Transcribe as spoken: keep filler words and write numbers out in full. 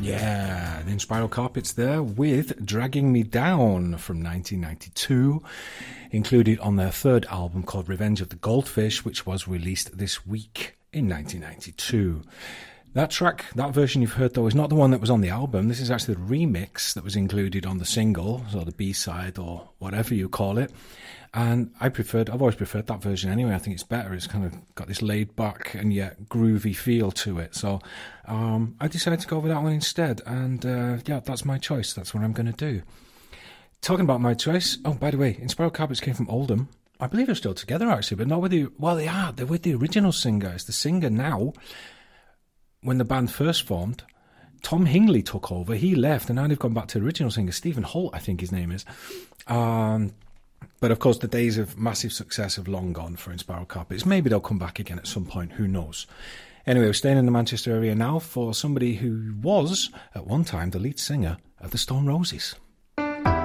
Yeah, the Inspiral Carpets there with Dragging Me Down from nineteen ninety-two, included on their third album called Revenge of the Goldfish, which was released this week in nineteen ninety-two. That track, that version you've heard though, is not the one that was on the album. This is actually the remix that was included on the single, or the B-side, or whatever you call it. And I preferred, I've always preferred that version anyway. I think it's better. It's kind of got this laid back and yet groovy feel to it. So um, I decided to go with that one instead. And uh, yeah, that's my choice. That's what I'm going to do. Talking about my choice. Oh, by the way, Inspiral Carpets came from Oldham. I believe they're still together actually, but not with the, well, they are. They're with the original singer. It's the singer now. When the band first formed, Tom Hingley took over. He left, and now they've gone back to the original singer, Stephen Holt, I think his name is. Um... But of course, the days of massive success have long gone for Inspiral Carpets. Maybe they'll come back again at some point, who knows. Anyway, we're staying in the Manchester area now for somebody who was, at one time, the lead singer of the Stone Roses.